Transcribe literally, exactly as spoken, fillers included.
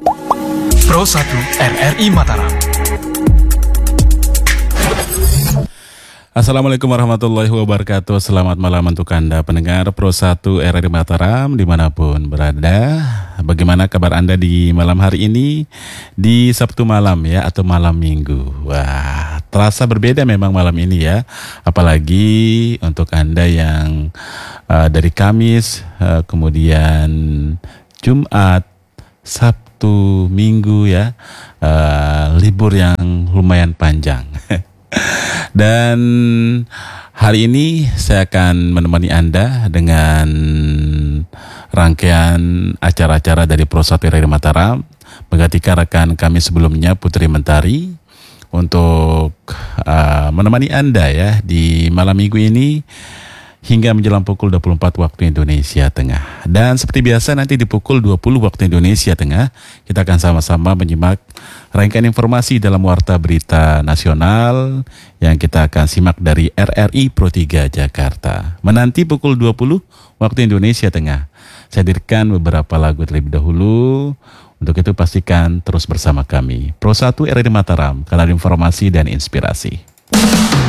Pro satu R R I Mataram. Assalamualaikum warahmatullahi wabarakatuh. Selamat malam untuk Anda pendengar Pro satu R R I Mataram dimanapun berada. Bagaimana kabar Anda di malam hari ini, di Sabtu malam ya, atau malam Minggu? Wah, terasa berbeda memang malam ini ya. Apalagi untuk Anda yang uh, dari Kamis, uh, kemudian Jumat, Sabtu, Minggu ya, uh, libur yang lumayan panjang. Dan hari ini saya akan menemani Anda dengan rangkaian acara-acara dari Pro satu R R I Mataram, menggantikan rekan kami sebelumnya Putri Mentari untuk uh, menemani Anda ya di malam minggu ini hingga menjelang pukul dua puluh empat waktu Indonesia Tengah. Dan seperti biasa nanti di pukul dua puluh waktu Indonesia Tengah kita akan sama-sama menyimak rangkaian informasi dalam Warta Berita Nasional yang kita akan simak dari R R I Pro tiga Jakarta. Menanti pukul dua puluh waktu Indonesia Tengah, saya hadirkan beberapa lagu terlebih dahulu. Untuk itu pastikan terus bersama kami Pro satu R R I Mataram, kanal informasi dan inspirasi.